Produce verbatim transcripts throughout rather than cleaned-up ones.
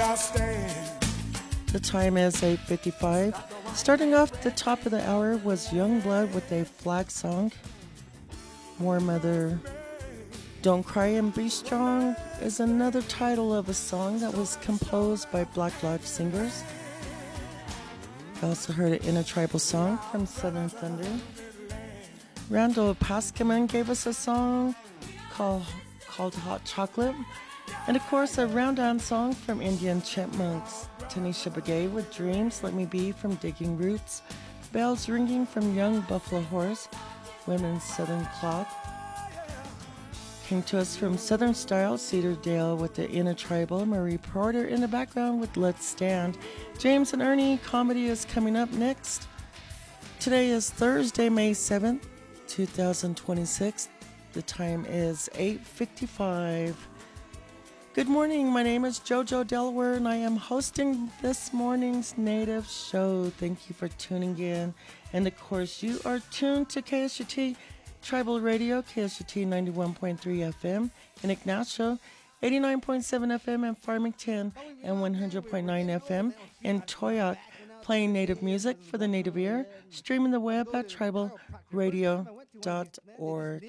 The time is eight fifty-five. Starting off the top of the hour was Youngblood with a flag song. War Mother, Don't Cry and Be Strong is another title of a song that was composed by Black Lodge singers. I also heard an intertribal song from Southern Thunder. Randall Pascaman gave us a song called, called Hot Chocolate. And of course, a round-down song from Indian Chipmunks. Tanisha Begay with Dreams, Let Me Be from Digging Roots. Bells Ringing from Young Buffalo Horse. Women's Southern Clock. Came to us from Southern Style, Cedar Dale with the Intertribal. Marie Porter in the background with Let's Stand. James and Ernie comedy is coming up next. Today is Thursday, May seventh, twenty twenty-six. The time is eight fifty-five. Good morning, my name is JoJo Delaware and I am hosting this morning's Native Show. Thank you for tuning in. And of course, you are tuned to K S U T Tribal Radio, K S U T ninety-one point three F M in Ignacio, eighty-nine point seven F M in Farmington, and one hundred point nine F M in Toyac, playing Native music for the native ear, streaming the web at tribal radio dot org.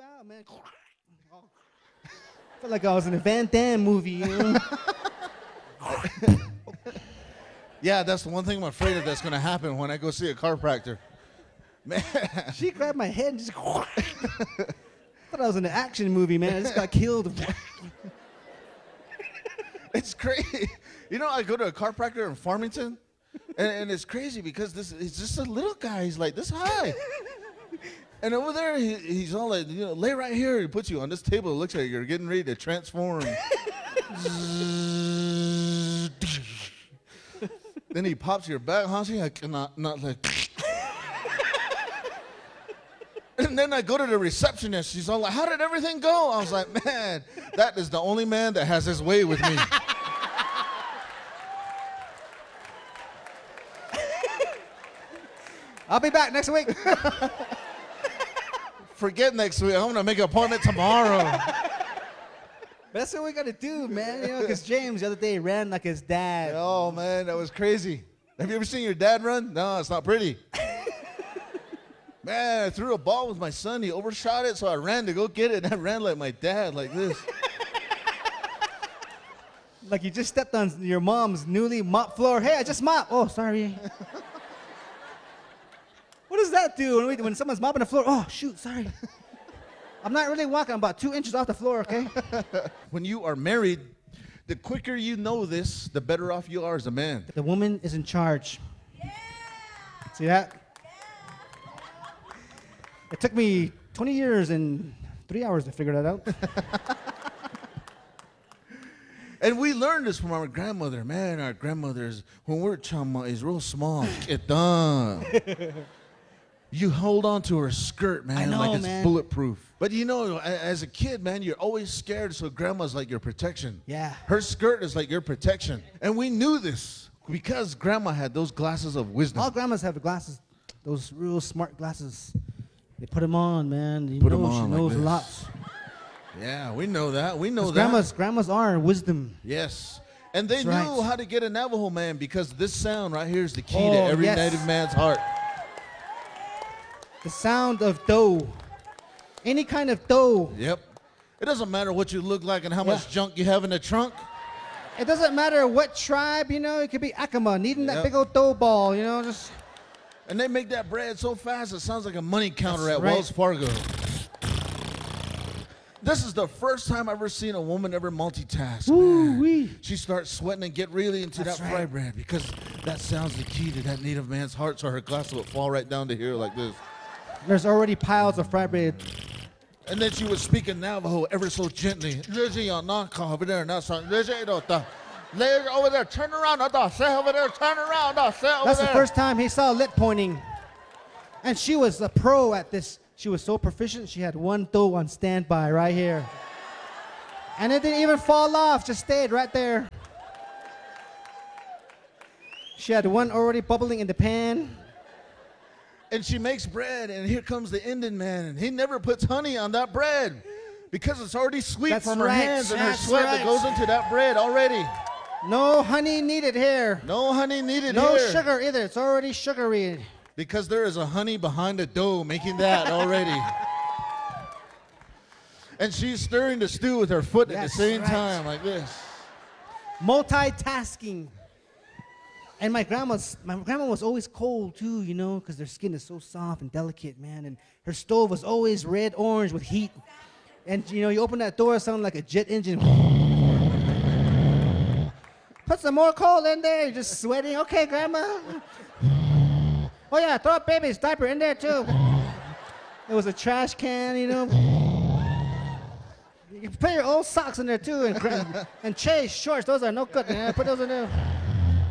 I felt like I was in a Van Damme movie, you know? Yeah, that's the one thing I'm afraid of that's going to happen when I go see a chiropractor. Man. She grabbed my head and just... I thought I was in an action movie, man. I just got killed. It's crazy. You know, I go to a chiropractor in Farmington, and, and it's crazy because this he's just a little guy. He's like this high. And over there, he, he's all like, you know, lay right here. He puts you on this table. It looks like you're getting ready to transform. Then he pops your back, Hansi. I cannot, not like. And then I go to the receptionist. She's all like, how did everything go? I was like, man, that is the only man that has his way with me. I'll be back next week. Forget next week. I'm going to make an appointment tomorrow. That's what we got to do, man. You know, because James the other day ran like his dad. Oh, man, that was crazy. Have you ever seen your dad run? No, it's not pretty. Man, I threw a ball with my son. He overshot it, so I ran to go get it, and I ran like my dad, like this. Like you just stepped on your mom's newly mopped floor. Hey, I just mopped. Oh, sorry. What does that do when, we, when someone's mopping the floor? Oh, shoot, sorry. I'm not really walking. I'm about two inches off the floor, okay? When you are married, the quicker you know this, the better off you are as a man. The woman is in charge. Yeah! See that? Yeah! It took me twenty years and three hours to figure that out. And we learned this from our grandmother. Man, our grandmothers, when we're chama, is real small. Get done. You hold on to her skirt, man, I know, like it's man. bulletproof. But you know, as a kid, man, you're always scared, so grandma's like your protection. Yeah. Her skirt is like your protection. And we knew this because grandma had those glasses of wisdom. All grandmas have the glasses, those real smart glasses. They put them on, man. You Put know 'em on she like knows this. a lot. Yeah, we know that. We know that. Grandmas, grandmas are wisdom. Yes. And they That's knew right. how to get a Navajo man because this sound right here is the key Oh, to every yes. native man's heart. The sound of dough. Any kind of dough. Yep. It doesn't matter what you look like and how much Yeah. junk you have in the trunk. It doesn't matter what tribe, you know. It could be Acoma needing that Yep. big old dough ball, you know. Just And they make that bread so fast it sounds like a money counter That's at right. Wells Fargo. This is the first time I've ever seen a woman ever multitask. man. Woo-wee. She starts sweating and get really into That's that right. fry bread because that sounds the key to that native man's heart, so her glasses would fall right down to here like this. there's already piles of fried bread. And then she would speak in Navajo ever so gently. Lizzie, you're not over there, not so. Lizzie, don't. Lizzie, over there, turn around, not say over there, turn around, not say over That's there. the first time he saw lip pointing. And she was a pro at this. She was so proficient, she had one dough on standby right here. And it didn't even fall off, just stayed right there. She had one already bubbling in the pan. And she makes bread, and here comes the Indian man, and he never puts honey on that bread because it's already sweet That's from her right, hands and her that's sweat right. that goes into that bread already. No honey needed here. No honey needed No here. sugar either. It's already sugary. Because there is a honey behind the dough making that already. And she's stirring the stew with her foot at the That's same right. time, like this. Multitasking. And my grandma's, my grandma was always cold too, you know, because their skin is so soft and delicate, man. And her stove was always red orange with heat. And you know, you open that door, it sounded like a jet engine. Put some more coal in there. You're just sweating. Okay, grandma. Oh yeah, throw a baby's diaper in there too. It was a trash can, you know. You can put your old socks in there too, and, and Chase shorts. Those are no good, man. Put those in there.